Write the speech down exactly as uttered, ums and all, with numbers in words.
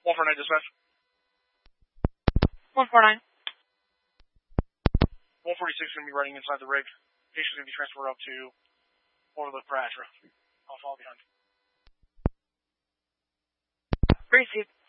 one four nine dispatch. one four nine. one forty-six is going to be running inside the rig. Patient's going to be transferred up to Overlook for Astra. I'll follow behind. Received.